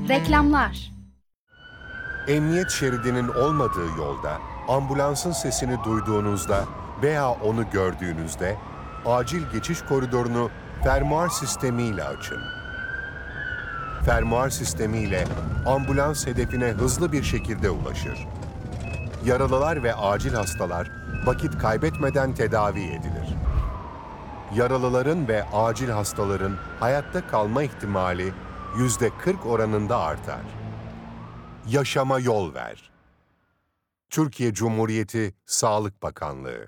Reklamlar. Emniyet şeridinin olmadığı yolda, ambulansın sesini duyduğunuzda veya onu gördüğünüzde, acil geçiş koridorunu fermuar sistemiyle açın. Fermuar sistemiyle ambulans hedefine hızlı bir şekilde ulaşır. Yaralılar ve acil hastalar vakit kaybetmeden tedavi edilir. Yaralıların ve acil hastaların hayatta kalma ihtimali %40 oranında artar. Yaşama yol ver. Türkiye Cumhuriyeti Sağlık Bakanlığı.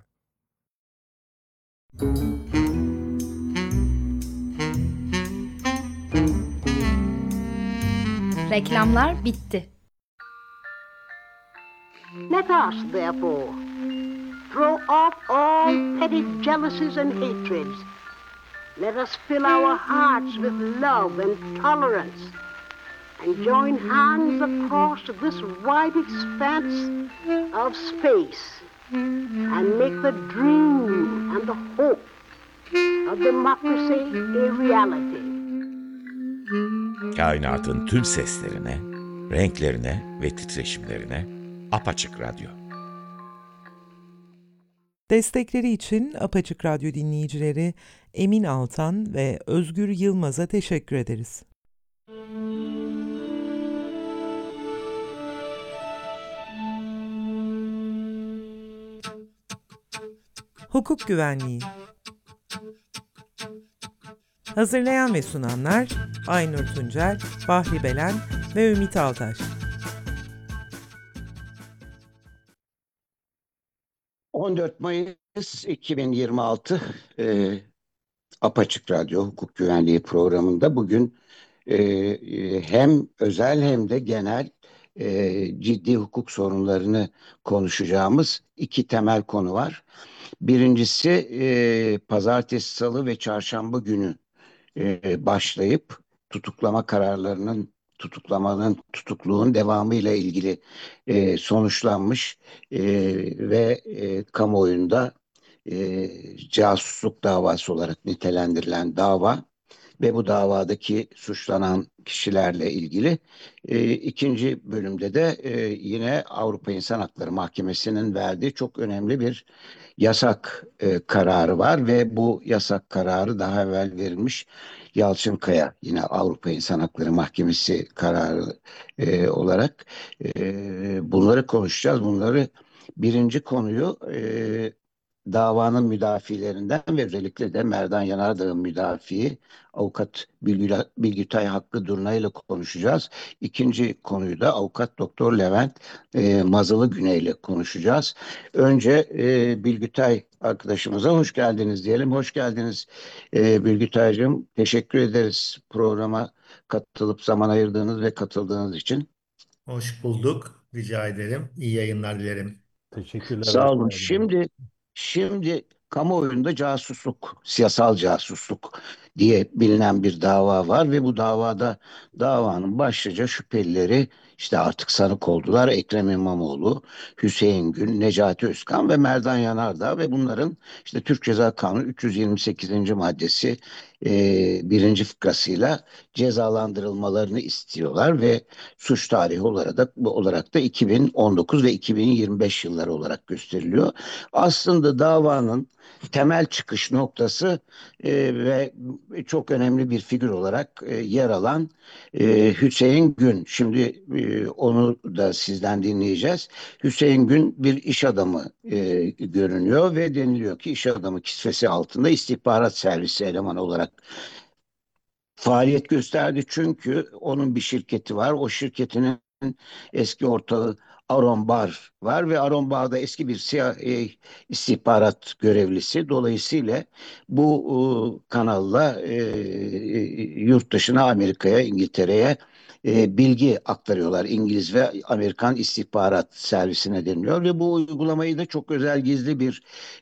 Reklamlar bitti. Let us, therefore, throw off all petty jealousies and hatreds. Let us fill our hearts with love and tolerance, and join hands across this wide expanse of space, and make the dream and the hope of democracy a reality. Kainatın tüm seslerine, renklerine ve titreşimlerine Apaçık Radyo. Destekleri için Apaçık Radyo dinleyicileri Emin Altan ve Özgür Yılmaz'a teşekkür ederiz. Hukuk Güvenliği. Hazırlayan ve sunanlar Aynur Tuncel, Bahri Belen ve Ümit Altaş. 14 Mayıs 2026 Apaçık Radyo Hukuk Güvenliği programında bugün hem özel hem de genel ciddi hukuk sorunlarını konuşacağımız iki temel konu var. Birincisi pazartesi, salı ve çarşamba günü başlayıp tutukluğun devamı ile ilgili sonuçlanmış ve kamuoyunda casusluk davası olarak nitelendirilen dava ve bu davadaki suçlanan kişilerle ilgili. İkinci bölümde de yine Avrupa İnsan Hakları Mahkemesi'nin verdiği çok önemli bir yasak kararı var ve bu yasak kararı daha evvel verilmiş Yalçınkaya, yine Avrupa İnsan Hakları Mahkemesi kararı olarak bunları konuşacağız. Birinci konuyu davanın müdafilerinden ve özellikle de Merdan Yanardağ'ın müdafii avukat Bilgütay Hakkı Durna ile konuşacağız. İkinci konuyu da avukat Doktor Levent Mazılı Güney ile konuşacağız. Önce Bilgütay arkadaşımıza hoş geldiniz diyelim. Hoş geldiniz Bilgütay'cığım. Teşekkür ederiz programa katılıp zaman ayırdığınız ve katıldığınız için. Hoş bulduk. Rica ederim. İyi yayınlar dilerim. Teşekkürler, Sağ hoş olun. geldiniz. Şimdi kamuoyunda casusluk, siyasal casusluk diye bilinen bir dava var ve bu davanın başlıca şüphelileri işte artık sanık oldular. Ekrem İmamoğlu, Hüseyin Gün, Necati Özkan ve Merdan Yanardağ ve bunların işte Türk Ceza Kanunu 328. maddesi birinci fıkrasıyla cezalandırılmalarını istiyorlar ve suç tarihi olarak da 2019 ve 2025 yılları olarak gösteriliyor. Aslında davanın temel çıkış noktası ve çok önemli bir figür olarak yer alan Hüseyin Gün. Şimdi onu da sizden dinleyeceğiz. Hüseyin Gün bir iş adamı görünüyor ve deniliyor ki iş adamı kisvesi altında istihbarat servisi elemanı olarak faaliyet gösterdi. Çünkü onun bir şirketi var. O şirketinin eski ortağı Aron Bar var ve Aron Bar'da eski bir istihbarat görevlisi. Dolayısıyla bu kanalla yurt dışına, Amerika'ya, İngiltere'ye bilgi aktarıyorlar. İngiliz ve Amerikan istihbarat servisine deniliyor ve bu uygulamayı da çok özel gizli bir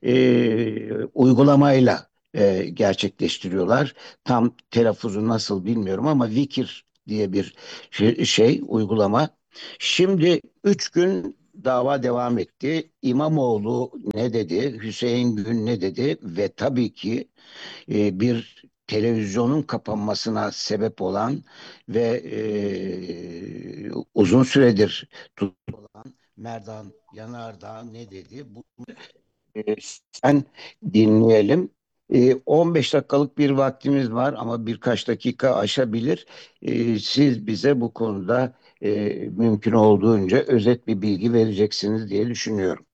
uygulamayla gerçekleştiriyorlar. Tam telaffuzu nasıl bilmiyorum ama Vikir diye bir uygulama. Şimdi 3 gün dava devam etti. İmamoğlu ne dedi? Hüseyin Gün ne dedi? Ve tabii ki bir televizyonun kapanmasına sebep olan ve uzun süredir tutulan Merdan Yanardağ ne dedi? Sen dinleyelim. 15 dakikalık bir vaktimiz var ama birkaç dakika aşabilir. Siz bize bu konuda mümkün olduğunca özet bir bilgi vereceksiniz diye düşünüyorum.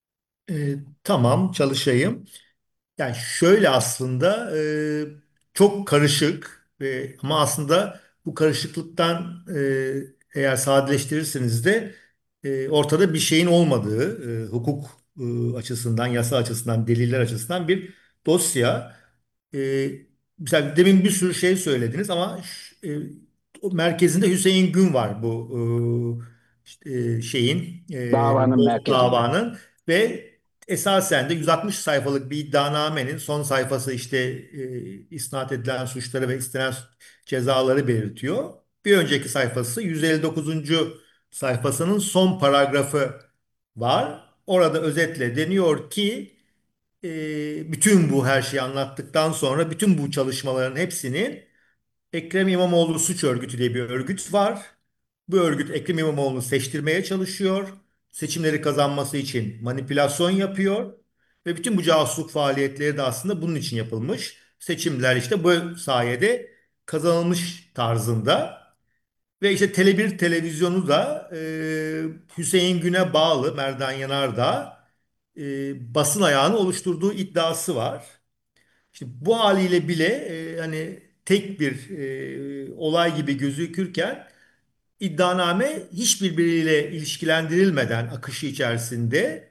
Tamam, çalışayım. Yani şöyle aslında çok karışık ama aslında bu karışıklıktan eğer sadeleştirirseniz de ortada bir şeyin olmadığı hukuk açısından, yasa açısından, deliller açısından bir dosya. E, Mesela demin bir sürü şey söylediniz ama o merkezinde Hüseyin Gün var bu şeyin Davanın bu merkezinde. davanın ve esasen de 160 sayfalık bir iddianamenin son sayfası işte isnat edilen suçları ve istenen cezaları belirtiyor. Bir önceki sayfası 159. sayfasının son paragrafı var. Orada özetle deniyor ki bütün bu her şeyi anlattıktan sonra bütün bu çalışmaların hepsinin Ekrem İmamoğlu Suç Örgütü diye bir örgüt var. Bu örgüt Ekrem İmamoğlu'nu seçtirmeye çalışıyor. Seçimleri kazanması için manipülasyon yapıyor. Ve bütün bu casusluk faaliyetleri de aslında bunun için yapılmış. Seçimler işte bu sayede kazanılmış tarzında. Ve işte Tele1 televizyonu da Hüseyin Gün'e bağlı Merdan Yanardağ basın ayağını oluşturduğu iddiası var. İşte bu haliyle bile hani tek bir olay gibi gözükürken iddianame hiçbirbiriyle ilişkilendirilmeden akışı içerisinde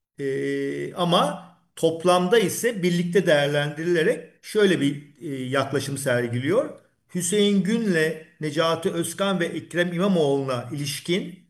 ama toplamda ise birlikte değerlendirilerek şöyle bir yaklaşım sergiliyor. Hüseyin Gün'le Necati Özkan ve Ekrem İmamoğlu'na ilişkin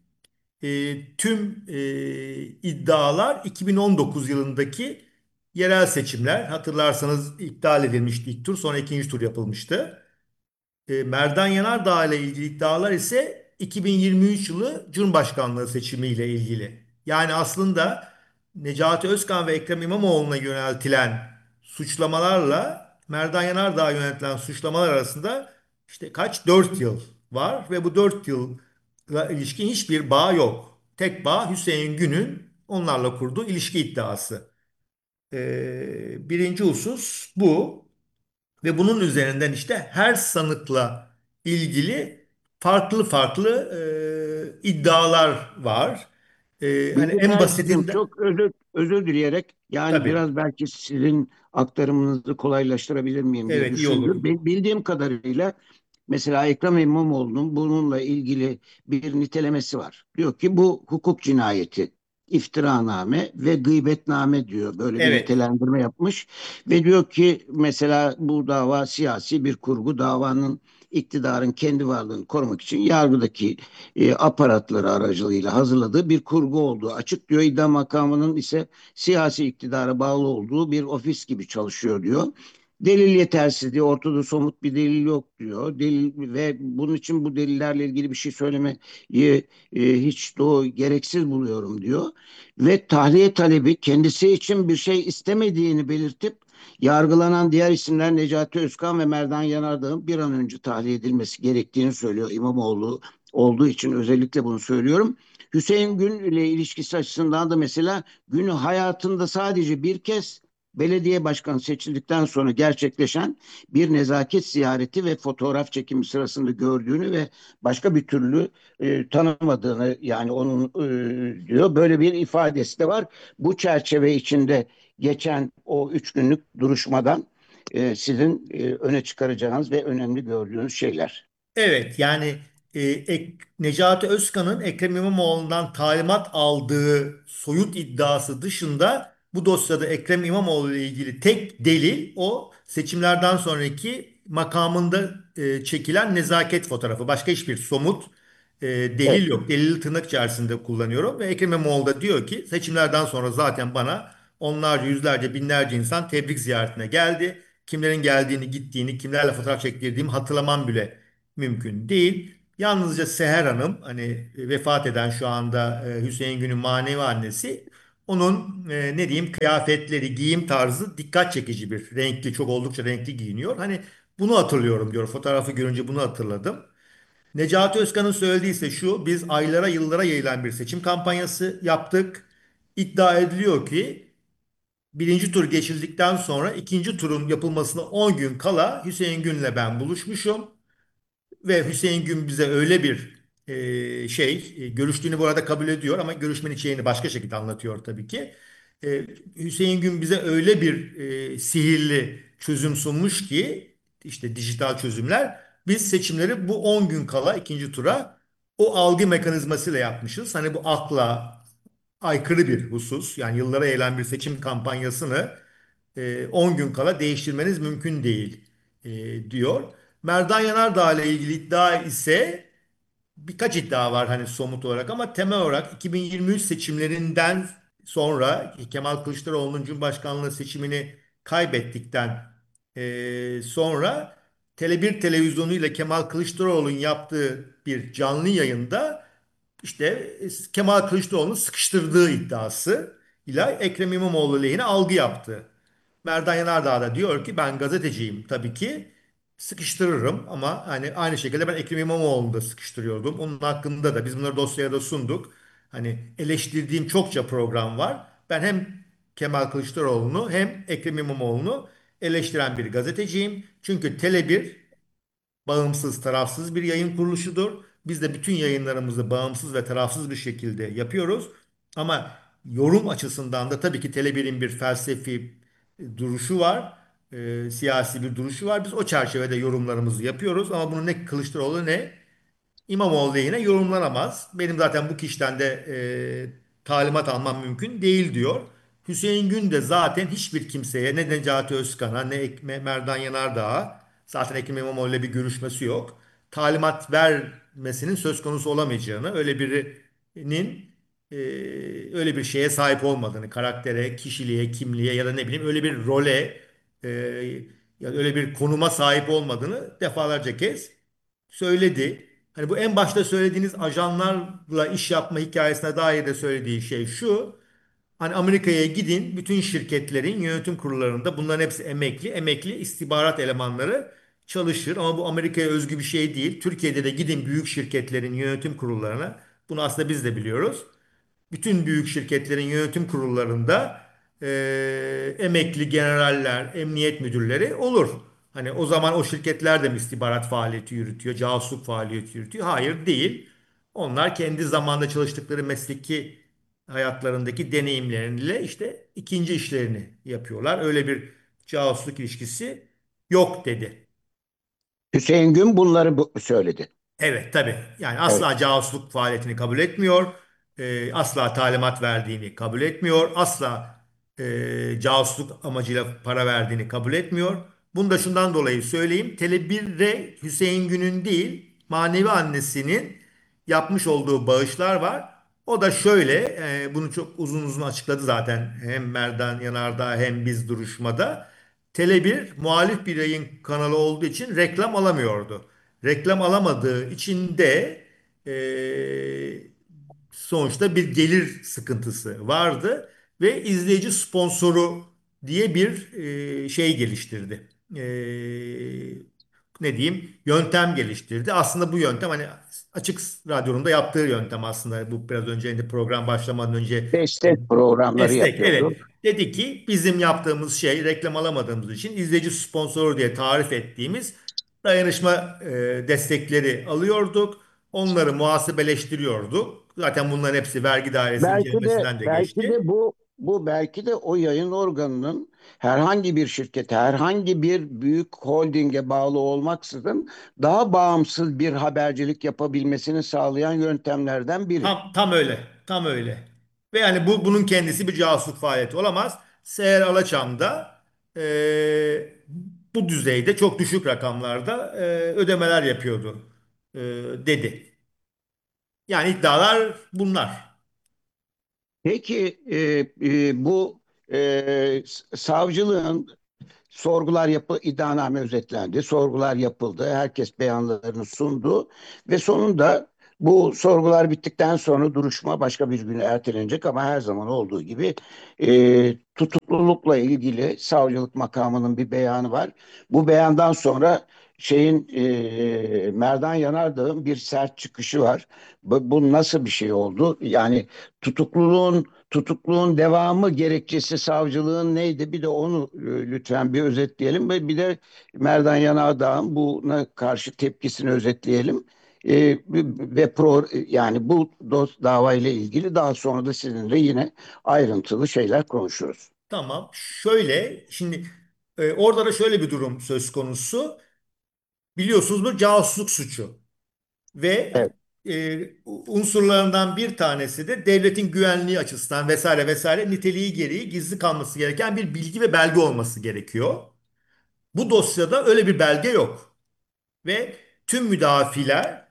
tüm iddialar 2019 yılındaki yerel seçimler. Hatırlarsanız iptal edilmişti ilk tur, sonra ikinci tur yapılmıştı. Merdan Yanardağ ile ilgili iddialar ise 2023 yılı Cumhurbaşkanlığı seçimiyle ilgili. Yani aslında Necati Özkan ve Ekrem İmamoğlu'na yöneltilen suçlamalarla Merdan Yanardağ'a yöneltilen suçlamalar arasında işte kaç? 4 yıl var ve bu 4 yılla ilişkin hiçbir bağ yok. Tek bağ Hüseyin Gün'ün onlarla kurduğu ilişki iddiası. Birinci husus bu. Ve bunun üzerinden işte her sanıkla ilgili farklı farklı iddialar var. Hani Bilge en Terzi'cim basitinde çok özür dileyerek yani tabii. biraz belki sizin aktarımınızı kolaylaştırabilir miyim diye Evet, iyi olur. düşündüm. Bildiğim kadarıyla mesela Ekrem İmamoğlu'nun bununla ilgili bir nitelemesi var. Diyor ki bu hukuk cinayeti, iftiraname ve gıybetname diyor. Böyle bir Evet. nitelendirme yapmış ve diyor ki mesela bu dava siyasi bir kurgu, davanın iktidarın kendi varlığını korumak için yargıdaki aparatları aracılığıyla hazırladığı bir kurgu olduğu açık diyor. İddia makamının ise siyasi iktidara bağlı olduğu bir ofis gibi çalışıyor diyor. Delil yetersizliği, ortada somut bir delil yok diyor. Delil ve bunun için bu delillerle ilgili bir şey söylemeyi hiç gereksiz buluyorum diyor. Ve tahliye talebi kendisi için bir şey istemediğini belirtip yargılanan diğer isimler Necati Özkan ve Merdan Yanardağ'ın bir an önce tahliye edilmesi gerektiğini söylüyor. İmamoğlu olduğu için özellikle bunu söylüyorum. Hüseyin Gün ile ilişkisi açısından da mesela Gün'ü hayatında sadece bir kez belediye başkanı seçildikten sonra gerçekleşen bir nezaket ziyareti ve fotoğraf çekimi sırasında gördüğünü ve başka bir türlü tanımadığını yani onun diyor. Böyle bir ifadesi de var. Bu çerçeve içinde geçen o 3 günlük duruşmadan sizin öne çıkaracağınız ve önemli gördüğünüz şeyler. Evet, yani Necati Özkan'ın Ekrem İmamoğlu'ndan talimat aldığı soyut iddiası dışında bu dosyada Ekrem İmamoğlu ile ilgili tek delil o seçimlerden sonraki makamında çekilen nezaket fotoğrafı. Başka hiçbir somut Evet. delil yok. Delili tırnak içerisinde kullanıyorum ve Ekrem İmamoğlu da diyor ki seçimlerden sonra zaten bana onlarca, yüzlerce, binlerce insan tebrik ziyaretine geldi. Kimlerin geldiğini, gittiğini, kimlerle fotoğraf çektirdiğimi hatırlamam bile mümkün değil. Yalnızca Seher Hanım hani vefat eden şu anda Hüseyin Gün'ün manevi annesi onun ne diyeyim kıyafetleri, giyim tarzı dikkat çekici bir renkli çok oldukça renkli giyiniyor. Hani Bunu hatırlıyorum diyor. Fotoğrafı görünce bunu hatırladım. Necati Özkan'ın söylediği ise şu: biz aylara yıllara yayılan bir seçim kampanyası yaptık. İddia ediliyor ki birinci tur geçildikten sonra ikinci turun yapılmasına 10 gün kala Hüseyin Gün'le ben buluşmuşum. Ve Hüseyin Gün bize öyle bir görüştüğünü bu arada kabul ediyor ama görüşmenin içeriğini başka şekilde anlatıyor tabii ki. Hüseyin Gün bize öyle bir sihirli çözüm sunmuş ki, işte dijital çözümler, biz seçimleri bu 10 gün kala ikinci tura o algı mekanizmasıyla yapmışız. Hani bu akla aykırı bir husus. Yani yıllara yayılan bir seçim kampanyasını 10 gün kala değiştirmeniz mümkün değil diyor. Merdan Yanardağ ile ilgili iddia ise birkaç iddia var hani somut olarak, ama temel olarak 2023 seçimlerinden sonra Kemal Kılıçdaroğlu'nun Cumhurbaşkanlığı seçimini kaybettikten sonra Tele1 televizyonu ile Kemal Kılıçdaroğlu'nun yaptığı bir canlı yayında işte Kemal Kılıçdaroğlu'nu sıkıştırdığı iddiası ile Ekrem İmamoğlu lehine algı yaptı. Merdan Yanardağ da diyor ki ben gazeteciyim, tabii ki sıkıştırırım ama hani aynı şekilde ben Ekrem İmamoğlu'nu da sıkıştırıyordum. Onun hakkında da biz bunları dosyaya da sunduk. Hani eleştirdiğim çokça program var. Ben hem Kemal Kılıçdaroğlu'nu hem Ekrem İmamoğlu'nu eleştiren bir gazeteciyim. Çünkü Tele1 bağımsız, tarafsız bir yayın kuruluşudur. Biz de bütün yayınlarımızı bağımsız ve tarafsız bir şekilde yapıyoruz. Ama yorum açısından da tabii ki Tele1'in bir felsefi duruşu var. Siyasi bir duruşu var. Biz o çerçevede yorumlarımızı yapıyoruz. Ama bunu ne Kılıçdaroğlu ne İmamoğlu lehine yorumlanamaz. Benim zaten bu kişiden de talimat almam mümkün değil diyor. Hüseyin Gün de zaten hiçbir kimseye, ne Necati Özkan'a ne Merdan Yanardağ'a, zaten Ekrem İmamoğlu ile bir görüşmesi yok, talimat vermesinin söz konusu olamayacağını, öyle birinin e, öyle bir şeye sahip olmadığını, karaktere, kişiliğe, kimliğe ya da ne bileyim öyle bir role, e, ya da öyle bir konuma sahip olmadığını defalarca kez söyledi. Hani bu en başta söylediğiniz ajanlarla iş yapma hikayesine dair de söylediği şey şu: hani Amerika'ya gidin, bütün şirketlerin yönetim kurullarında bunların hepsi emekli istihbarat elemanları çalışır. Ama bu Amerika'ya özgü bir şey değil. Türkiye'de de gidin büyük şirketlerin yönetim kurullarına. Bunu aslında biz de biliyoruz. Bütün büyük şirketlerin yönetim kurullarında emekli generaller, emniyet müdürleri olur. Hani o zaman o şirketler de mi istihbarat faaliyeti yürütüyor, casusluk faaliyeti yürütüyor? Hayır, değil. Onlar kendi zamanda çalıştıkları mesleki hayatlarındaki deneyimleriyle işte ikinci işlerini yapıyorlar. Öyle bir casusluk ilişkisi yok dedi. Hüseyin Gün bunları söyledi. Evet, tabii. Yani Evet. asla casusluk faaliyetini kabul etmiyor. Asla talimat verdiğini kabul etmiyor. Asla casusluk amacıyla para verdiğini kabul etmiyor. Bunu da şundan dolayı söyleyeyim. Tele1'de Hüseyin Gün'ün değil, manevi annesinin yapmış olduğu bağışlar var. O da şöyle, bunu çok uzun uzun açıkladı zaten hem Merdan Yanardağ hem biz duruşmada. Tele1 muhalif bir yayın kanalı olduğu için reklam alamıyordu. Reklam alamadığı için de sonuçta bir gelir sıkıntısı vardı ve izleyici sponsoru diye bir şey geliştirdi. Ne diyeyim, yöntem geliştirdi. Aslında bu yöntem hani Açık Radyo'nun da yaptığı yöntem aslında. Bu biraz önce hani program başlamadan önce Destek programları destek. yapıyordu. Evet. Dedi ki bizim yaptığımız şey, reklam alamadığımız için izleyici sponsoru diye tarif ettiğimiz dayanışma destekleri alıyorduk. Onları muhasebeleştiriyorduk. Zaten bunların hepsi vergi dairesi Belki de incelemesinden de belki geçti. de bu belki de o yayın organının herhangi bir şirkete, herhangi bir büyük holdinge bağlı olmaksızın daha bağımsız bir habercilik yapabilmesini sağlayan yöntemlerden biri. Tam öyle. Tam öyle. Ve yani bunun kendisi bir casusluk faaliyeti olamaz. Seher Alaçam da bu düzeyde çok düşük rakamlarda ödemeler yapıyordu dedi. Yani iddialar bunlar. Peki bu savcılığın iddianame özetlendi, sorgular yapıldı, herkes beyanlarını sundu ve sonunda Bu sorgular bittikten sonra duruşma başka bir güne ertelenecek ama her zaman olduğu gibi tutuklulukla ilgili savcılık makamının bir beyanı var. Bu beyandan sonra Merdan Yanardağ'ın bir sert çıkışı var. Bu nasıl bir şey oldu? Yani tutukluluğun devamı gerekçesi savcılığın neydi? Bir de onu lütfen bir özetleyelim ve bir de Merdan Yanardağ'ın buna karşı tepkisini özetleyelim. Yani bu dava ile ilgili daha sonra da sizinle yine ayrıntılı şeyler konuşuruz. Tamam. Şöyle şimdi orada da şöyle bir durum söz konusu. Biliyorsunuz bu casusluk suçu ve Evet. unsurlarından bir tanesi de devletin güvenliği açısından vesaire vesaire niteliği gereği gizli kalması gereken bir bilgi ve belge olması gerekiyor. Bu dosyada öyle bir belge yok. Ve tüm müdafiler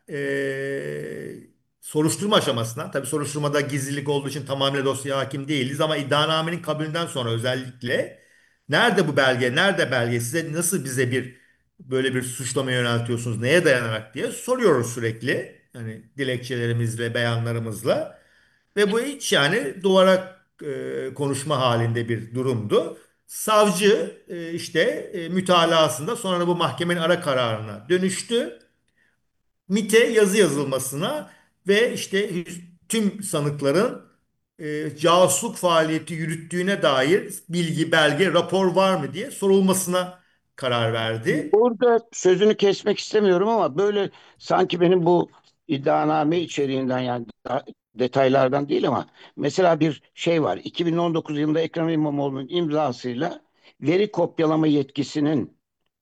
soruşturma aşamasına, tabii soruşturmada gizlilik olduğu için tamamıyla dosyaya hakim değiliz ama iddianamenin kabulünden sonra özellikle nerede bu belge, nerede belge, size nasıl bize böyle bir suçlamaya yöneltiyorsunuz, neye dayanarak diye soruyoruz sürekli. Yani dilekçelerimizle, beyanlarımızla. Ve bu hiç yani duvara konuşma halinde bir durumdu. Savcı işte mütalasında sonra bu mahkemenin ara kararına dönüştü. MİT'e yazı yazılmasına ve işte tüm sanıkların casusluk faaliyeti yürüttüğüne dair bilgi, belge, rapor var mı diye sorulmasına karar verdi. Burada sözünü kesmek istemiyorum ama böyle sanki benim bu iddianame içeriğinden yani detaylardan değil ama mesela bir şey var. 2019 yılında Ekrem İmamoğlu'nun imzasıyla veri kopyalama yetkisinin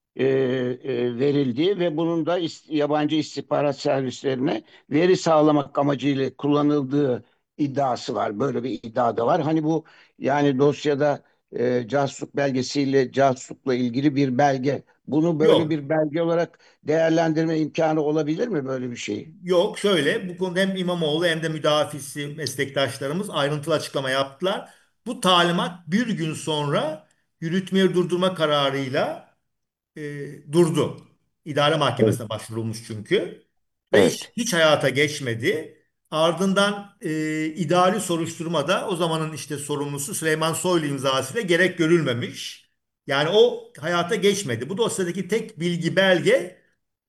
verildiği ve bunun da yabancı istihbarat servislerine veri sağlamak amacıyla kullanıldığı iddiası var. Böyle bir iddia da var. Hani bu yani dosyada casusluk belgesiyle casuslukla ilgili bir belge. Bunu böyle Yok. bir belge olarak değerlendirme imkanı olabilir mi böyle bir şey? Yok şöyle bu konuda hem İmamoğlu hem de müdafisi meslektaşlarımız ayrıntılı açıklama yaptılar. Bu talimat bir gün sonra yürütmeyi durdurma kararıyla durdu. İdare Evet. mahkemesine başvurulmuş çünkü. Ve Evet. hiç hayata geçmedi. Ardından idari soruşturmada o zamanın işte sorumlusu Süleyman Soylu imzasıyla gerek görülmemiş. Yani o hayata geçmedi. Bu dosyadaki tek bilgi belge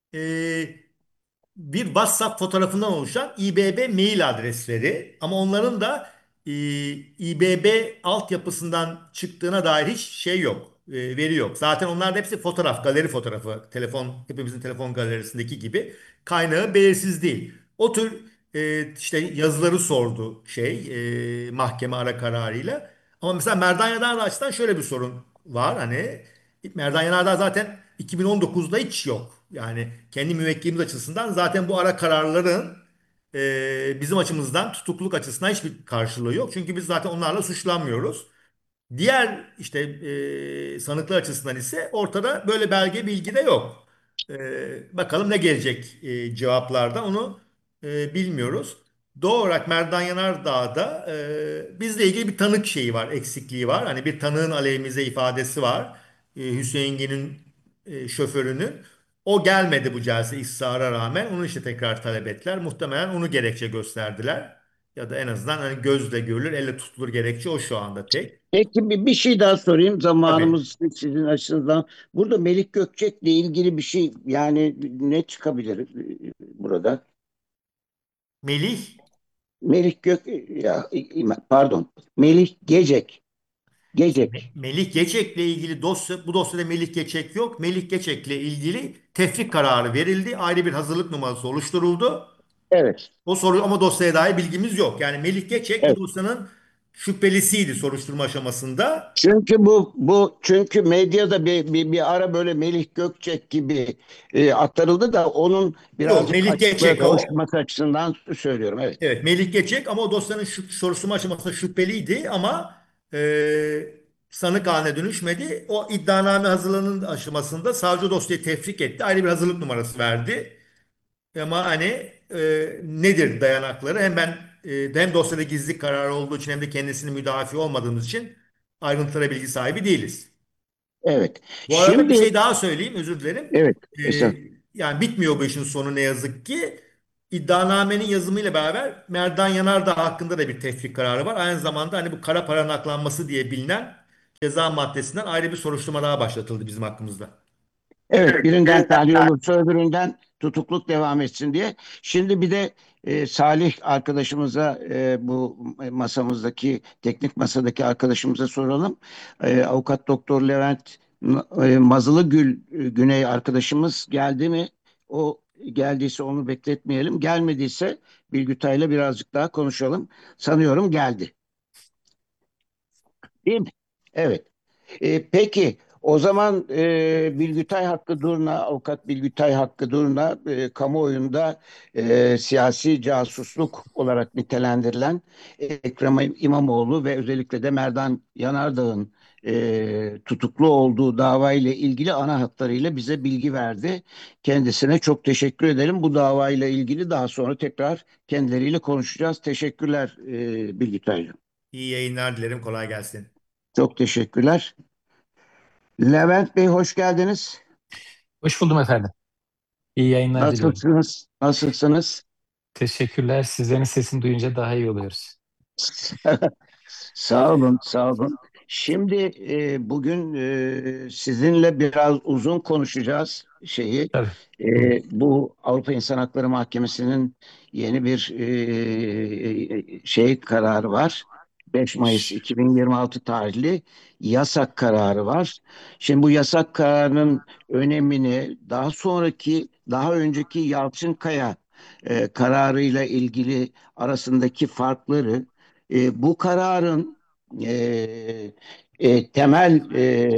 bir WhatsApp fotoğrafından oluşan İBB mail adresleri ama onların da İBB altyapısından çıktığına dair hiç şey yok, veri yok. Zaten onlar da hepsi fotoğraf, galeri fotoğrafı, hepimizin telefon galerisindeki gibi kaynağı belirsiz değil. O tür işte yazıları sordu mahkeme ara kararıyla. Ama mesela Merdan Yanardağ'dan şöyle bir sorun var hani Merdan Yanardağ zaten 2019'da hiç yok. Yani kendi müvekkilimiz açısından zaten bu ara kararların bizim açımızdan tutukluluk açısından hiçbir karşılığı yok. Çünkü biz zaten onlarla suçlanmıyoruz. Diğer işte sanıklar açısından ise ortada böyle belge bilgi de yok. Bakalım ne gelecek cevaplardan onu bilmiyoruz. Doğal olarak Merdan Yanardağ'da bizle ilgili bir tanık şeyi var, eksikliği var. Hani bir tanığın aleyhimize ifadesi var. Hüseyin Gen'in şoförünün. O gelmedi bu celse ısrara rağmen. Onu işte tekrar talep ettiler. Muhtemelen onu gerekçe gösterdiler. Ya da en azından hani gözle görülür, elle tutulur gerekçe o şu anda tek. Peki bir şey daha sorayım Tabii. zamanımız sizin açınızdan. Burada Melik Gökçek'le ilgili bir şey yani ne çıkabilir burada? Melih Melih Gök ya pardon. Melih Gecek. Melih Geçek'le ilgili bu dosyada Melih Geçek yok. Melih Geçek'le ilgili tefrik kararı verildi. Ayrı bir hazırlık numarası oluşturuldu. Evet. O soru ama dosyaya dair bilgimiz yok. Yani Melih Geçek bu Evet. dosyanın şüphelisiydi soruşturma aşamasında. Çünkü medyada bir ara böyle Melih Gökçek gibi aktarıldı da onun Yok, birazcık Melih açıklığa Geçek o. kavuşması açısından söylüyorum. Evet. Evet, Melih Geçek ama o dosyanın soruşturma aşamasında şüpheliydi ama sanık haline dönüşmedi. O iddianame hazırlanın aşamasında savcı dosyayı tefrik etti. Ayrı bir hazırlık numarası verdi. Ama hani nedir dayanakları? Hem dosyada gizlilik kararı olduğu için hem de kendisinin müdafi olmadığımız için ayrıntılara bilgi sahibi değiliz. Evet. Bu arada bir Şimdi şey daha söyleyeyim, özür dilerim. evet. E, Yani bitmiyor bu işin sonu ne yazık ki. iddianamenin yazımıyla beraber Merdan Yanardağ hakkında da bir tefrik kararı var. Aynı zamanda hani bu kara para aklanması diye bilinen ceza maddesinden ayrı bir soruşturma daha başlatıldı bizim hakkımızda. Evet, birinden tahliye olursa öbüründen tutukluk devam etsin diye. Şimdi bir de Salih arkadaşımıza, bu masamızdaki teknik masadaki arkadaşımıza soralım. Avukat Doktor Levent Mazılıgül Güney arkadaşımız geldi mi? O geldiyse onu bekletmeyelim. Gelmediyse Bilgütay'la birazcık daha konuşalım. Sanıyorum geldi. Değil mi? Evet. Peki o zaman Bilgütay Hakkı Durna, Avukat Bilgütay Hakkı Durna, kamuoyunda siyasi casusluk olarak nitelendirilen Ekrem İmamoğlu ve özellikle de Merdan Yanardağ'ın tutuklu olduğu dava ile ilgili ana hatlarıyla bize bilgi verdi. Kendisine çok teşekkür edelim. Bu davayla ilgili daha sonra tekrar kendileriyle konuşacağız. Teşekkürler Bilgütay'cığım. İyi yayınlar dilerim. Kolay gelsin. Çok teşekkürler. Levent Bey hoş geldiniz. Hoş buldum efendim. İyi yayınlar diliyorum. Nasılsınız? Nasılsınız? Teşekkürler. Sizlerin sesini duyunca daha iyi oluyoruz. Sağ olun, sağ olun. Şimdi bugün sizinle biraz uzun konuşacağız şeyi. Tabii. Buyurun. Bu Avrupa İnsan Hakları Mahkemesi'nin yeni bir şey kararı var. 5 Mayıs 2026 tarihli yasak kararı var. Şimdi bu yasak kararının önemini daha sonraki, daha önceki Yalçınkaya kararıyla ilgili arasındaki farkları, bu kararın e, temel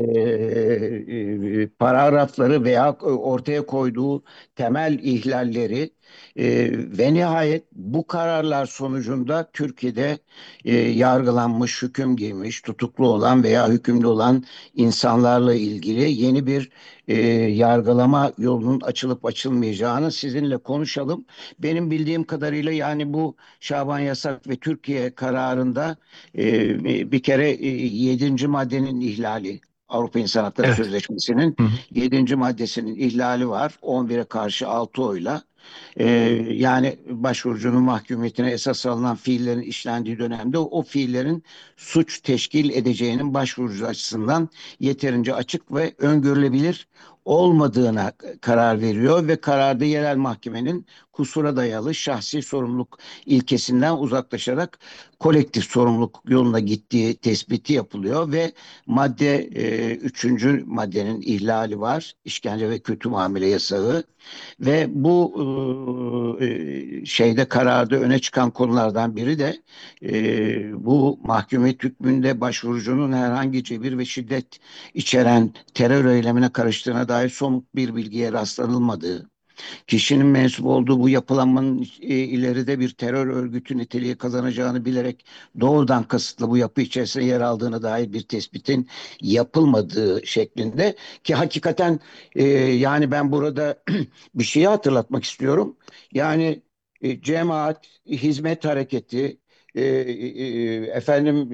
paragrafları veya ortaya koyduğu temel ihlalleri, ve nihayet bu kararlar sonucunda Türkiye'de yargılanmış, hüküm giymiş, tutuklu olan veya hükümlü olan insanlarla ilgili yeni bir yargılama yolunun açılıp açılmayacağını sizinle konuşalım. Benim bildiğim kadarıyla yani bu Şaban Yasak ve Türkiye kararında bir kere 7. maddenin ihlali, Avrupa İnsan Hakları Evet. Sözleşmesi'nin Hı hı. 7. maddesinin ihlali var. 11'e karşı 6 oyla. Ee, Yani başvurucunun mahkumiyetine esas alınan fiillerin işlendiği dönemde o fiillerin suç teşkil edeceğinin başvurucu açısından yeterince açık ve öngörülebilir olmadığına karar veriyor ve kararda yerel mahkemenin kusura dayalı şahsi sorumluluk ilkesinden uzaklaşarak kolektif sorumluluk yoluna gittiği tespiti yapılıyor ve üçüncü maddenin ihlali var. İşkence ve kötü muamele yasağı. Ve bu şeyde kararda öne çıkan konulardan biri de bu mahkumiyet hükmünde başvurucunun herhangi cebir ve şiddet içeren terör eylemine karıştığına dair somut bir bilgiye rastlanılmadığı, kişinin mensup olduğu bu yapılanmanın ileride bir terör örgütü niteliği kazanacağını bilerek doğrudan kasıtlı bu yapı içerisinde yer aldığına dair bir tespitin yapılmadığı şeklinde ki hakikaten yani ben burada bir şeyi hatırlatmak istiyorum. Yani cemaat, hizmet hareketi, efendim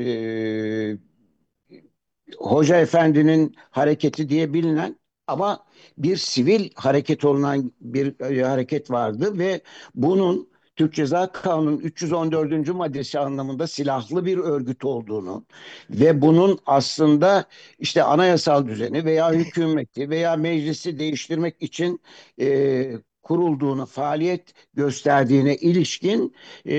Hoca Efendi'nin hareketi diye bilinen ama bir sivil hareket olunan bir hareket vardı ve bunun Türk Ceza Kanunu'nun 314. maddesi anlamında silahlı bir örgüt olduğunu ve bunun aslında işte anayasal düzeni veya hükümeti veya meclisi değiştirmek için kurulduğunu, faaliyet gösterdiğine ilişkin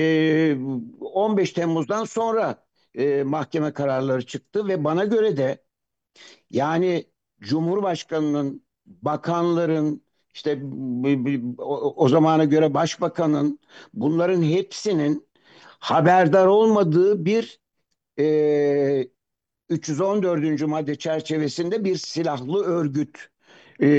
15 Temmuz'dan sonra mahkeme kararları çıktı ve bana göre de yani Cumhurbaşkanının, bakanların, işte o zamana göre başbakanın bunların hepsinin haberdar olmadığı bir e, 314. madde çerçevesinde bir silahlı örgüt e,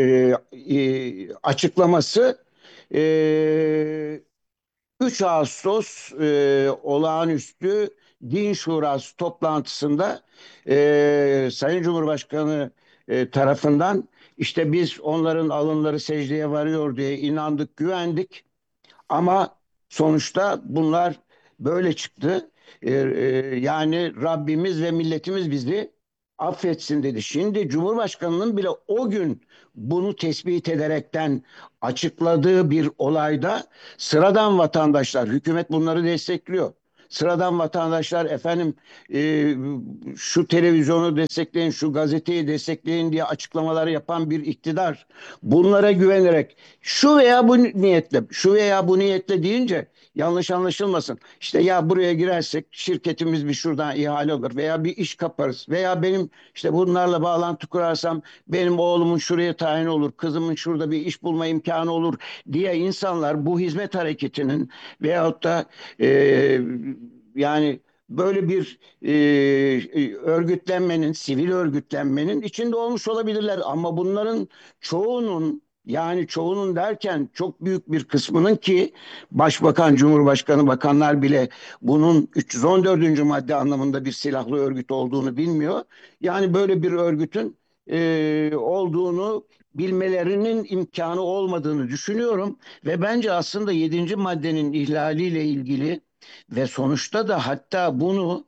açıklaması e, 3 Ağustos olağanüstü Din Şurası toplantısında Sayın Cumhurbaşkanı tarafından işte biz onların alınları secdeye varıyor diye inandık, güvendik ama sonuçta bunlar böyle çıktı. Yani Rabbimiz ve milletimiz bizi affetsin dedi. Şimdi Cumhurbaşkanı'nın bile o gün bunu tespit ederekten açıkladığı bir olayda sıradan vatandaşlar, hükümet bunları destekliyor. Sıradan vatandaşlar efendim e, şu televizyonu destekleyin, şu gazeteyi destekleyin diye açıklamalar yapan bir iktidar. Bunlara güvenerek şu veya bu niyetle, şu veya bu niyetle deyince yanlış anlaşılmasın. İşte ya buraya girersek şirketimiz bir şuradan ihale olur veya bir iş kaparız veya benim işte bunlarla bağlantı kurarsam benim oğlumun şuraya tayin olur, kızımın şurada bir iş bulma imkanı olur diye insanlar bu hizmet hareketinin veyahut da e, yani böyle bir örgütlenmenin, sivil örgütlenmenin içinde olmuş olabilirler. Ama bunların çoğunun yani çoğunun derken çok büyük bir kısmının ki Başbakan, Cumhurbaşkanı, bakanlar bile bunun 314. madde anlamında bir silahlı örgüt olduğunu bilmiyor. Yani böyle bir örgütün olduğunu bilmelerinin imkanı olmadığını düşünüyorum ve bence aslında 7. maddenin ihlaliyle ilgili ve sonuçta da hatta bunu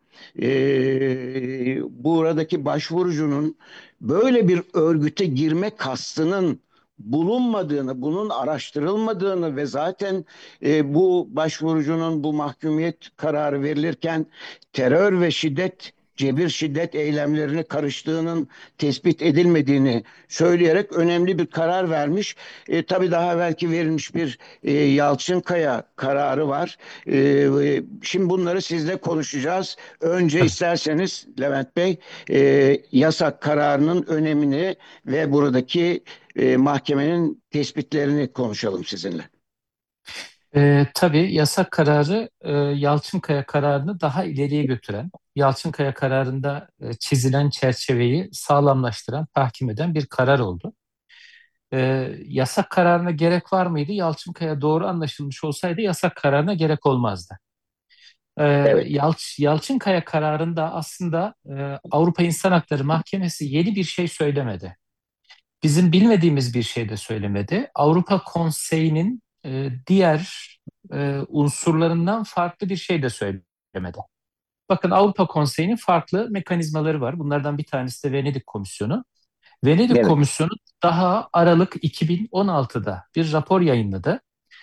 buradaki başvurucunun böyle bir örgüte girme kastının bulunmadığını, bunun araştırılmadığını ve zaten bu başvurucunun bu mahkumiyet kararı verilirken terör ve şiddet, cebir şiddet eylemlerini karıştığının tespit edilmediğini söyleyerek önemli bir karar vermiş. Tabii daha belki verilmiş bir Yalçınkaya kararı var. Şimdi bunları sizle konuşacağız. Önce Tabii. isterseniz Levent Bey yasak kararının önemini ve buradaki mahkemenin tespitlerini konuşalım sizinle. Tabii yasak kararı Yalçınkaya kararını daha ileriye götüren, Yalçınkaya kararında çizilen çerçeveyi sağlamlaştıran, tahkim eden bir karar oldu. Yasak kararına gerek var mıydı? Yalçınkaya doğru anlaşılmış olsaydı yasak kararına gerek olmazdı. Evet. Yalçınkaya kararında aslında Avrupa İnsan Hakları Mahkemesi yeni bir şey söylemedi. Bizim bilmediğimiz bir şey de söylemedi. Avrupa Konseyi'nin diğer unsurlarından farklı bir şey de söylemedi. Bakın Avrupa Konseyi'nin farklı mekanizmaları var. Bunlardan bir tanesi de Venedik Komisyonu. Venedik Evet. Komisyonu daha Aralık 2016'da bir rapor yayınladı.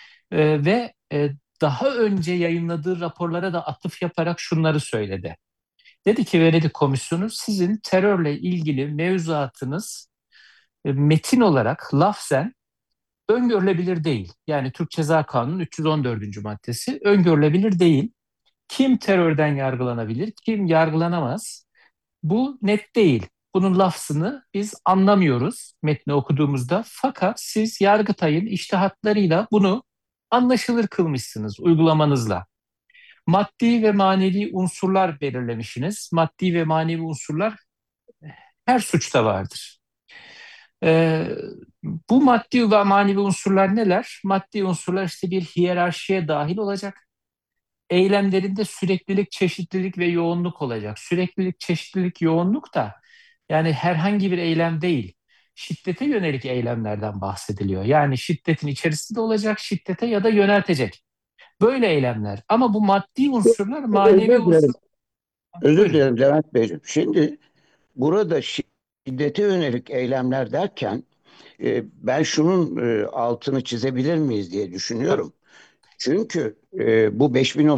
Ve daha önce yayınladığı raporlara da atıf yaparak şunları söyledi. Dedi ki Venedik Komisyonu sizin terörle ilgili mevzuatınız metin olarak lafzen öngörülebilir değil. Yani Türk Ceza Kanunu'nun 314. maddesi öngörülebilir değil. Kim terörden yargılanabilir, kim yargılanamaz? Bu net değil. Bunun lafzını biz anlamıyoruz metni okuduğumuzda. Fakat siz Yargıtay'ın içtihatlarıyla bunu anlaşılır kılmışsınız uygulamanızla. Maddi ve manevi unsurlar belirlemişsiniz. Maddi ve manevi unsurlar her suçta vardır. Ee, Bu maddi ve manevi unsurlar neler? Maddi unsurlar işte bir hiyerarşiye dahil olacak. Eylemlerinde süreklilik, çeşitlilik ve yoğunluk olacak. Süreklilik, çeşitlilik, yoğunluk da yani herhangi bir eylem değil. Şiddete yönelik eylemlerden bahsediliyor. Yani şiddetin içerisinde olacak, şiddete ya da yöneltecek. Böyle eylemler. Ama bu maddi unsurlar manevi Özür unsur. dilerim. Özür Buyurun. dilerim Levent Beyciğim. Şimdi burada şiddete yönelik eylemler derken ben şunun altını çizebilir miyiz diye Tabii. düşünüyorum. Çünkü bu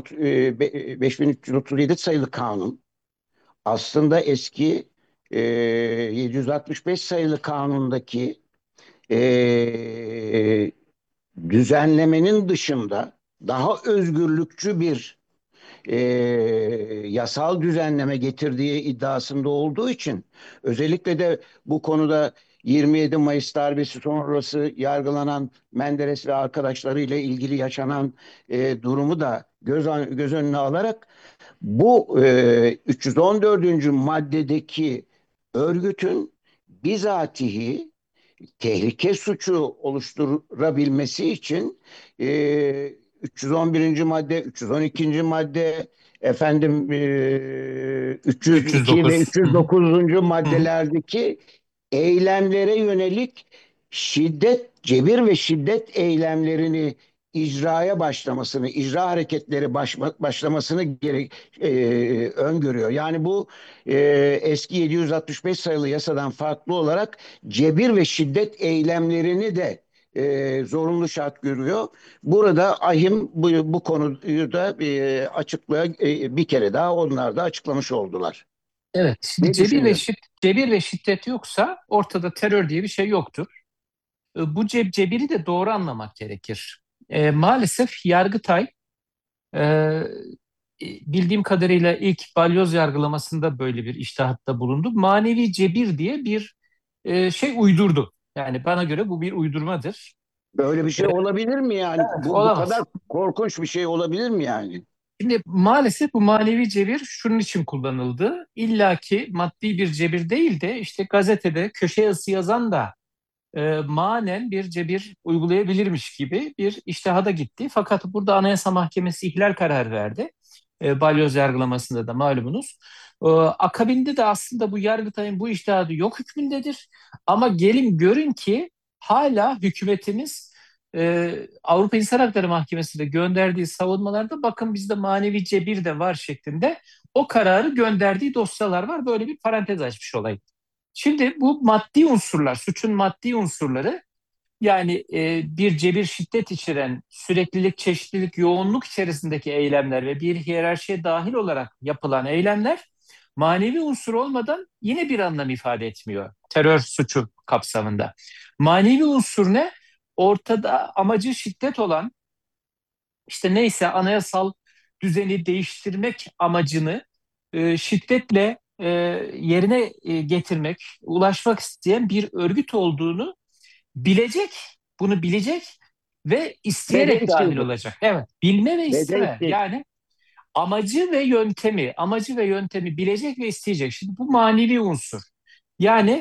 5337 sayılı kanun aslında eski 765 sayılı kanundaki e, düzenlemenin dışında daha özgürlükçü bir e, yasal düzenleme getirdiği iddiasında olduğu için özellikle de bu konuda 27 Mayıs darbesi sonrası yargılanan Menderes ve arkadaşlarıyla ilgili yaşanan durumu da göz önüne alarak bu 314. maddedeki örgütün bizatihi tehlike suçu oluşturabilmesi için 311. madde, 312. madde, efendim 302 ve 309. Hı hı. 309. Hı hı. maddelerdeki eylemlere yönelik şiddet, cebir ve şiddet eylemlerini icraya başlamasını, icra hareketleri başlamasını öngörüyor. Yani bu eski 765 sayılı yasadan farklı olarak cebir ve şiddet eylemlerini de zorunlu şart görüyor. Burada AİHM bu konuyu da açıklığa bir kere daha onlar da açıklamış oldular. Evet, şimdi Ne düşünüyorsun? cebir ve şiddet yoksa ortada terör diye bir şey yoktur. Bu cebiri de doğru anlamak gerekir. Maalesef Yargıtay e, bildiğim kadarıyla ilk balyoz yargılamasında böyle bir içtihatta bulundu. Manevi cebir diye bir şey uydurdu. Yani bana göre bu bir uydurmadır. Böyle bir şey olabilir mi yani? Bu kadar Olamaz. korkunç bir şey olabilir mi yani? Şimdi maalesef bu manevi cebir şunun için kullanıldı. İlla ki maddi bir cebir değil de işte gazetede köşe yazısı yazan da manen bir cebir uygulayabilirmiş gibi bir içtihada gitti. Fakat burada Anayasa Mahkemesi ihlal kararı verdi. Balyoz yargılamasında da malumunuz. Akabinde de aslında bu Yargıtay'ın bu içtihadı yok hükmündedir. Ama gelin görün ki hala hükümetimiz Avrupa İnsan Hakları Mahkemesi'ne gönderdiği savunmalarda bakın bizde manevi cebir de var şeklinde o kararı gönderdiği dosyalar var. Böyle bir parantez açmış olayım. Şimdi bu maddi unsurlar, suçun maddi unsurları yani bir cebir şiddet içeren süreklilik, çeşitlilik, yoğunluk içerisindeki eylemler ve bir hiyerarşiye dahil olarak yapılan eylemler manevi unsur olmadan yine bir anlam ifade etmiyor terör suçu kapsamında. Manevi unsur ne? Ortada amacı şiddet olan işte neyse anayasal düzeni değiştirmek amacını şiddetle yerine getirmek, ulaşmak isteyen bir örgüt olduğunu bilecek, bunu bilecek ve Ve de isteyerek dahil isteyecek. olacak. Evet, bilme ve Ve de isteme. isteyecek. Yani amacı ve yöntemi bilecek ve isteyecek. Şimdi bu manevi unsur. Yani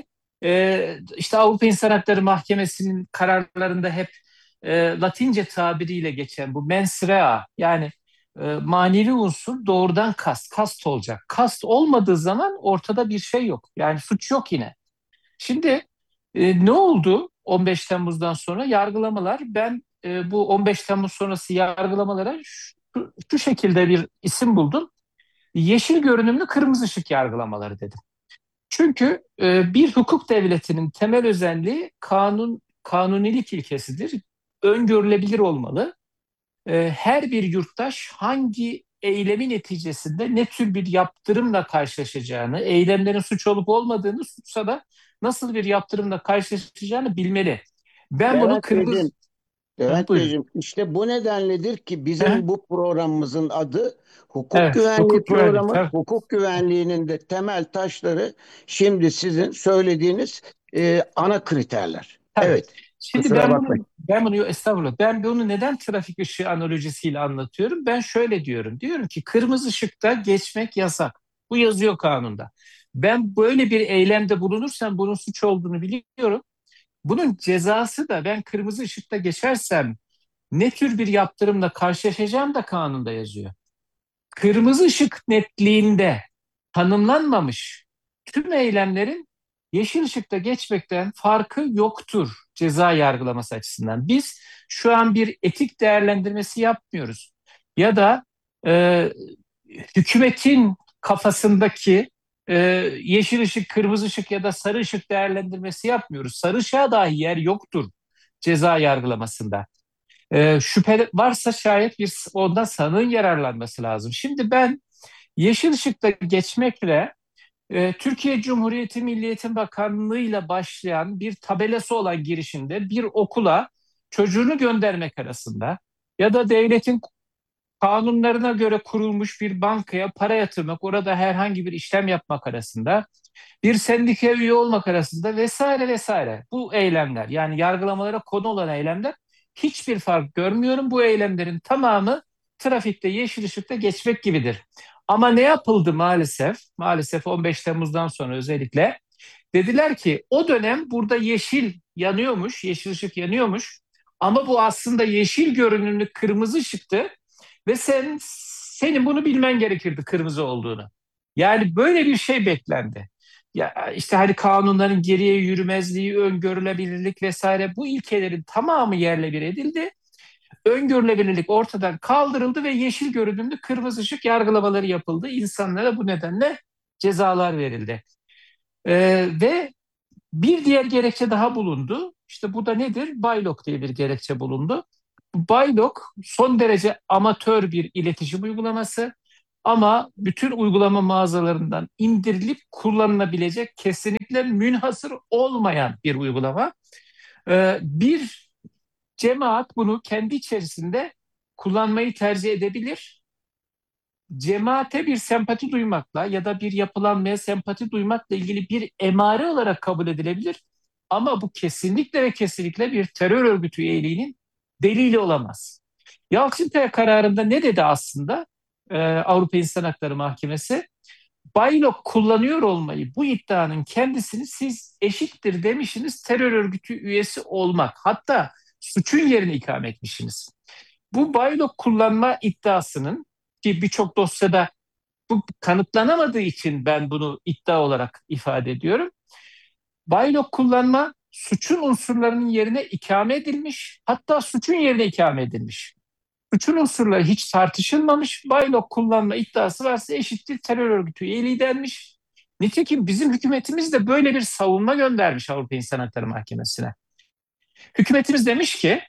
işte Avrupa İnsan Hakları Mahkemesi'nin kararlarında hep Latince tabiriyle geçen bu mens rea yani manevi unsur doğrudan kast olacak. Kast olmadığı zaman ortada bir şey yok. Yani suç yok yine. Şimdi ne oldu 15 Temmuz'dan sonra? Yargılamalar. Ben bu 15 Temmuz sonrası yargılamalara şu şekilde bir isim buldum. Yeşil görünümlü kırmızı ışık yargılamaları dedim. Çünkü bir hukuk devletinin temel özelliği kanunilik ilkesidir. Öngörülebilir olmalı. Her bir yurttaş hangi eylemin neticesinde ne tür bir yaptırımla karşılaşacağını, eylemlerin suç olup olmadığını, suçsa da nasıl bir yaptırımla karşılaşacağını bilmeli. Ben bunu Levent kırmızı... Beyciğim, Levent Buyurun. Beyciğim, işte bu nedenledir ki Hı? bizim bu programımızın adı Hukuk Evet, Güvenliği hukuk güvenliği. Programı. Tabii, Hukuk güvenliğinin de temel taşları şimdi sizin söylediğiniz ana kriterler. tabii. Evet, Şimdi kusura bakmayın. estağfurullah, ben bunu neden trafik ışığı analojisiyle anlatıyorum? Ben şöyle diyorum. Diyorum ki kırmızı ışıkta geçmek yasak. Bu yazıyor kanunda. Ben böyle bir eylemde bulunursam bunun suç olduğunu biliyorum. Bunun cezası da ben kırmızı ışıkta geçersem ne tür bir yaptırımla karşılaşacağım da kanunda yazıyor. Kırmızı ışık netliğinde tanımlanmamış tüm eylemlerin yeşil ışıkta geçmekten farkı yoktur ceza yargılaması açısından. Biz şu an bir etik değerlendirmesi yapmıyoruz. Ya da e, hükümetin kafasındaki e, yeşil ışık, kırmızı ışık ya da sarı ışık değerlendirmesi yapmıyoruz. Sarı ışığa dahi yer yoktur ceza yargılamasında. Şüphe varsa şayet bir ondan sanığın yararlanması lazım. Şimdi ben yeşil ışıkta geçmekle Türkiye Cumhuriyeti Milli Eğitim Bakanlığı ile başlayan bir tabelası olan girişinde bir okula çocuğunu göndermek arasında ya da devletin kanunlarına göre kurulmuş bir bankaya para yatırmak, orada herhangi bir işlem yapmak arasında, bir sendikaya üye olmak arasında vesaire vesaire. Bu eylemler yani yargılamalara konu olan eylemler hiçbir fark görmüyorum. Bu eylemlerin tamamı trafikte yeşil ışıkta geçmek gibidir. Ama ne yapıldı maalesef? Maalesef 15 Temmuz'dan sonra özellikle dediler ki o dönem burada yeşil yanıyormuş, yeşil ışık yanıyormuş. Ama bu aslında yeşil görünümlü kırmızı ışıktı ve senin bunu bilmen gerekirdi kırmızı olduğunu. Yani böyle bir şey beklendi. Ya işte hani kanunların geriye yürümezliği, öngörülebilirlik vesaire bu ilkelerin tamamı yerle bir edildi. öngörülebilirlik ortadan kaldırıldı ve yeşil görünümlü kırmızı ışık yargılamaları yapıldı. İnsanlara bu nedenle cezalar verildi. Ve bir diğer gerekçe daha bulundu. İşte bu da nedir? Baylok diye bir gerekçe bulundu. Baylok son derece amatör bir iletişim uygulaması ama bütün uygulama mağazalarından indirilip kullanılabilecek, kesinlikle münhasır olmayan bir uygulama. Bir cemaat bunu kendi içerisinde kullanmayı tercih edebilir. Cemaate bir sempati duymakla ya da bir yapılanmaya sempati duymakla ilgili bir emare olarak kabul edilebilir. Ama bu kesinlikle ve kesinlikle bir terör örgütü üyeliğinin delili olamaz. Yalçınkaya kararında ne dedi aslında Avrupa İnsan Hakları Mahkemesi? Baylok kullanıyor olmayı, bu iddianın kendisini siz eşittir demişsiniz terör örgütü üyesi olmak. Hatta suçun yerine ikame etmişsiniz. Bu Baylok kullanma iddiasının, ki birçok dosyada bu kanıtlanamadığı için ben bunu iddia olarak ifade ediyorum. Baylok kullanma suçun unsurlarının yerine ikame edilmiş, hatta suçun yerine ikame edilmiş. Suçun unsurları hiç tartışılmamış, Baylok kullanma iddiası varsa eşittir terör örgütü üyeliği denmiş. Nitekim bizim hükümetimiz de böyle bir savunma göndermiş Avrupa İnsan Hakları Mahkemesi'ne. Hükümetimiz demiş ki,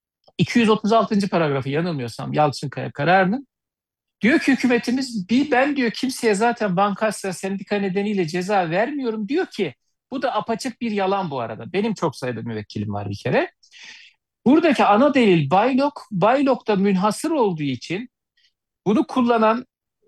236. paragrafı yanılmıyorsam Yalçınkaya kararının, diyor ki hükümetimiz, ben diyor kimseye zaten bankasya sendika nedeniyle ceza vermiyorum diyor ki, bu da apaçık bir yalan bu arada. Benim çok sayıda müvekkilim var bir kere. Buradaki ana delil Baylok, Baylok'ta münhasır olduğu için bunu kullananın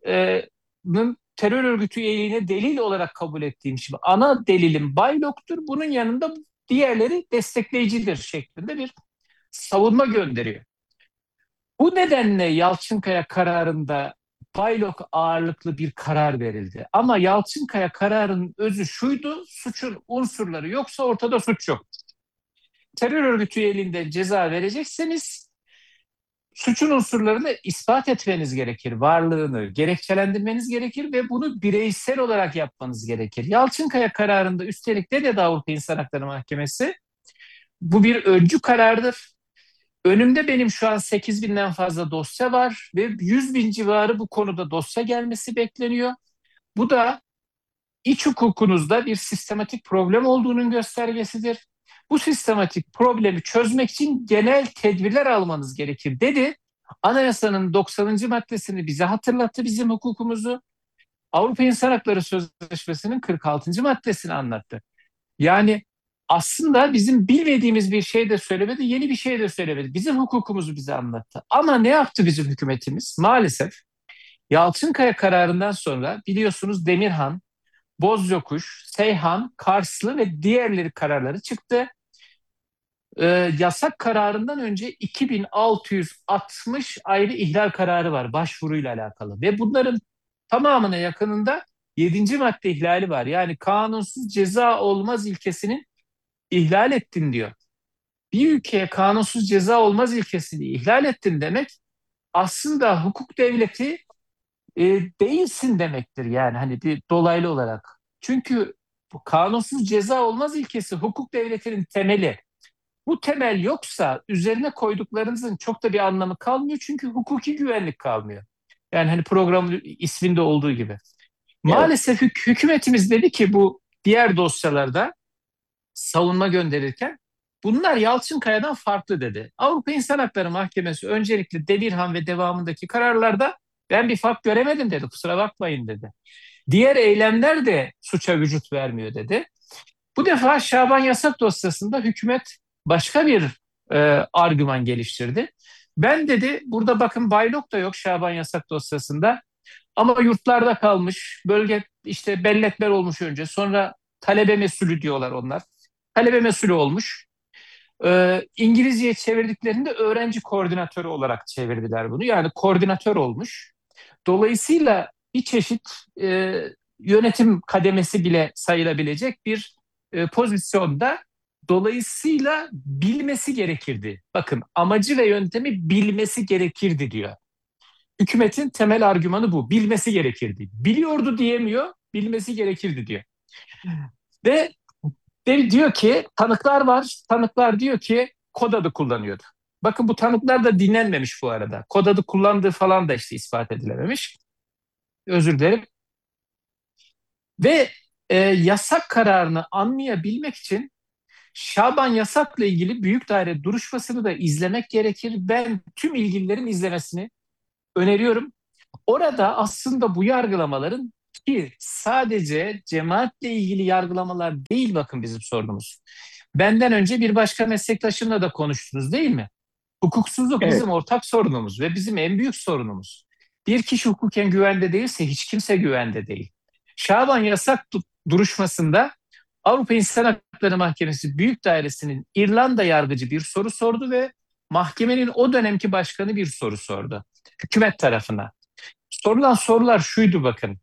terör örgütü üyeliğine delil olarak kabul ettiğim için ana delilim Baylok'tur. Bunun yanında diğerleri destekleyicidir şeklinde bir savunma gönderiyor. Bu nedenle Yalçınkaya kararında Baylok ağırlıklı bir karar verildi. Ama Yalçınkaya kararının özü şuydu: suçun unsurları yoksa ortada suç yok. Terör örgütü üyeliğinden ceza verecekseniz suçun unsurlarını ispat etmeniz gerekir, varlığını gerekçelendirmeniz gerekir ve bunu bireysel olarak yapmanız gerekir. Yalçınkaya kararında üstelik ne dedi Avrupa İnsan Hakları Mahkemesi? Bu bir öncü karardır. Önümde benim şu an 8.000'den fazla dosya var ve 100.000 civarı bu konuda dosya gelmesi bekleniyor. Bu da iç hukukunuzda bir sistematik problem olduğunun göstergesidir. Bu sistematik problemi çözmek için genel tedbirler almanız gerekir dedi. Anayasanın 90. maddesini bize hatırlattı, bizim hukukumuzu. Avrupa İnsan Hakları Sözleşmesi'nin 46. maddesini anlattı. Yani aslında bizim bilmediğimiz bir şey de söylemedi, yeni bir şey de söylemedi. Bizim hukukumuzu bize anlattı. Ama ne yaptı bizim hükümetimiz? Maalesef Yalçınkaya kararından sonra biliyorsunuz Demirhan, Bozyokuş, Seyhan, Karslı ve diğerleri kararları çıktı. Yasak kararından önce 2660 ayrı ihlal kararı var başvuruyla alakalı. Ve bunların tamamına yakınında 7. madde ihlali var. Yani kanunsuz ceza olmaz ilkesinin ihlal ettin diyor. Bir ülkeye kanunsuz ceza olmaz ilkesini ihlal ettin demek aslında hukuk devleti değilsin demektir, yani hani bir dolaylı olarak. Çünkü bu kanunsuz ceza olmaz ilkesi hukuk devletinin temeli. Bu temel yoksa üzerine koyduklarınızın çok da bir anlamı kalmıyor, çünkü hukuki güvenlik kalmıyor. Yani hani programın isminde olduğu gibi. Maalesef hükümetimiz dedi ki bu diğer dosyalarda savunma gönderirken bunlar Yalçınkaya'dan farklı dedi. Avrupa İnsan Hakları Mahkemesi öncelikle Demirhan ve devamındaki kararlarda ben bir fark göremedim dedi, kusura bakmayın dedi. Diğer eylemler de suça vücut vermiyor dedi. Bu defa Şaban Yasak dosyasında hükümet başka bir argüman geliştirdi. Ben dedi burada bakın Baylok da yok Şaban Yasak dosyasında ama yurtlarda kalmış, bölge işte belletler olmuş önce, sonra talebe mesulü diyorlar onlar. Talebe mesulü olmuş. İngilizceye çevirdiklerinde öğrenci koordinatörü olarak çevirdiler bunu. Yani koordinatör olmuş. Dolayısıyla bir çeşit yönetim kademesi bile sayılabilecek bir pozisyonda. Dolayısıyla bilmesi gerekirdi. Bakın amacı ve yöntemi bilmesi gerekirdi diyor. Hükümetin temel argümanı bu. Bilmesi gerekirdi. Biliyordu diyemiyor, bilmesi gerekirdi diyor. Ve diyor ki tanıklar var. Tanıklar diyor ki kod adı kullanıyordu. Bakın bu tanıklar da dinlenmemiş bu arada. Kod adı kullandığı falan da işte ispat edilememiş. Özür dilerim. Ve yasak kararını anlayabilmek için Şaban Yasak'la ilgili büyük daire duruşmasını da izlemek gerekir. Ben tüm ilgililerin izlemesini öneriyorum. Orada aslında bu yargılamaların, ki sadece cemaatle ilgili yargılamalar değil bakın bizim sorunumuz. Benden önce bir başka meslektaşımla da konuştunuz değil mi? Hukuksuzluk Evet. bizim ortak sorunumuz ve bizim en büyük sorunumuz. Bir kişi hukuken güvende değilse hiç kimse güvende değil. Şaban Yasak duruşmasında Avrupa İnsan Hakları Mahkemesi Büyük Dairesi'nin İrlanda yargıcı bir soru sordu ve mahkemenin o dönemki başkanı bir soru sordu. Hükümet tarafına. Sorulan sorular şuydu bakın.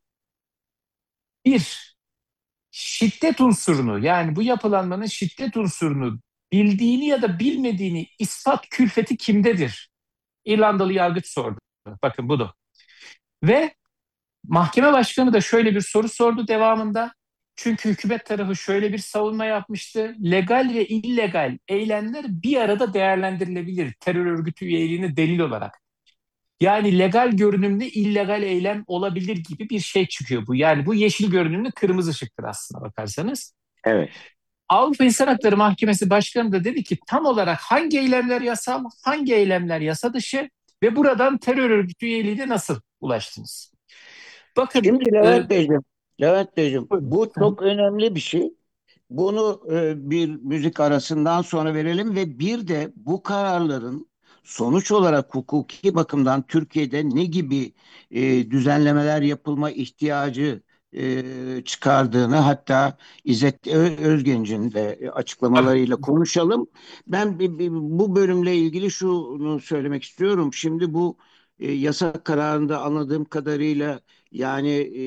Bir, şiddet unsurunu, yani bu yapılanmanın şiddet unsurunu bildiğini ya da bilmediğini ispat külfeti kimdedir? İrlandalı yargıç sordu. Bakın budur. Ve mahkeme başkanı da şöyle bir soru sordu devamında. Çünkü hükümet tarafı şöyle bir savunma yapmıştı. Legal ve illegal eylemler bir arada değerlendirilebilir terör örgütü üyeliğine delil olarak. Yani legal görünümlü illegal eylem olabilir gibi bir şey çıkıyor bu. Yani bu yeşil görünümlü kırmızı ışıktır aslına bakarsanız. Evet. Avrupa İnsan Hakları Mahkemesi Başkanı da dedi ki tam olarak hangi eylemler yasal, hangi eylemler yasa dışı ve buradan terör örgütü üyeliğine nasıl ulaştınız? Bakın, Şimdi Levent Beyciğim, buyurun. bu çok önemli bir şey. Bunu bir müzik arasından sonra verelim ve bir de bu kararların sonuç olarak hukuki bakımdan Türkiye'de ne gibi düzenlemeler yapılma ihtiyacı çıkardığını, hatta İzzet Özgenç'in de açıklamalarıyla konuşalım. Ben bu bölümle ilgili şunu söylemek istiyorum. Şimdi bu yasak kararında anladığım kadarıyla yani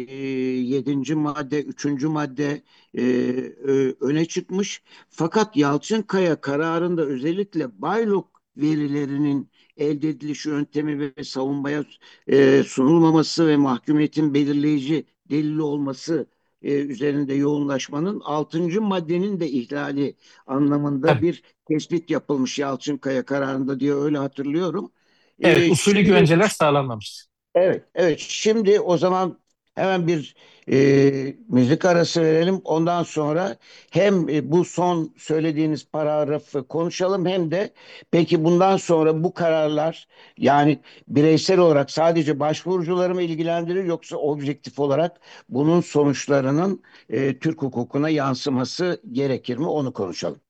7. madde, 3. madde öne çıkmış. Fakat Yalçınkaya kararında özellikle baylok verilerinin elde ediliş yöntemi ve savunmaya sunulmaması ve mahkumiyetin belirleyici delili olması üzerinde yoğunlaşmanın 6. maddenin de ihlali anlamında Tabii. bir tespit yapılmış Yalçınkaya kararında diye öyle hatırlıyorum. Evet, usulü Şimdi güvenceler sağlanmamıştı. Evet, evet. Şimdi o zaman hemen bir müzik arası verelim. Ondan sonra hem bu son söylediğiniz paragrafı konuşalım, hem de peki bundan sonra bu kararlar yani bireysel olarak sadece başvurucuları mı ilgilendirir, yoksa objektif olarak bunun sonuçlarının Türk hukukuna yansıması gerekir mi, onu konuşalım.